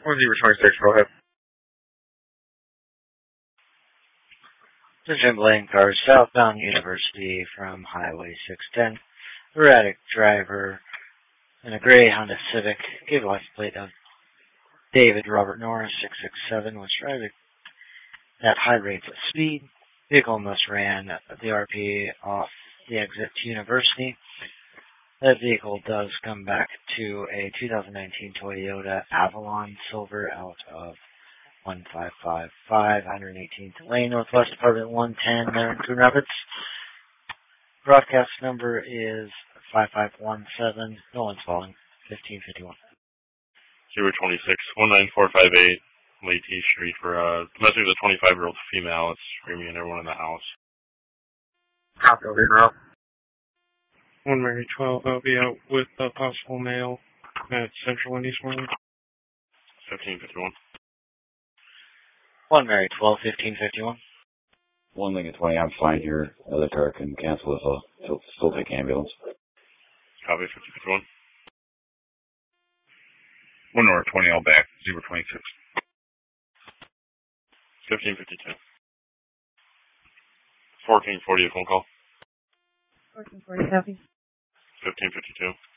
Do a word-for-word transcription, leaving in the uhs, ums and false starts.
one zero twenty-six, go ahead. Attention Blaine cars southbound University from Highway six ten. Erratic driver in a gray Honda Civic gave license plate of David Robert Norris six six seven was driving at high rates of speed. Vehicle almost ran the R P off the exit to University. That vehicle does come back to a two thousand nineteen Toyota Avalon Silver out of one five five five, one eighteenth Lane, Northwest Apartment one ten there in Coon Rapids. Broadcast number is five five one seven. No one's calling. fifteen fifty-one. zero twenty-six, one nine four five eight, Lady Street for a uh, message of a twenty-five-year-old female. It's screaming at everyone in the house. Copy, over here, out. one Mary twelve, I'll be out with a possible male at Central and East Morning. fifteen fifty-one. one Mary twelve, fifteen fifty-one. one Lincoln twenty, I'm fine here. Other car can cancel as well. Still, still take ambulance. Copy, fifteen fifty-one. one North twenty, all back, zero twenty-six. fifteen fifty-two. fourteen forty, a phone call. fourteen forty, copy. fifteen fifty-two.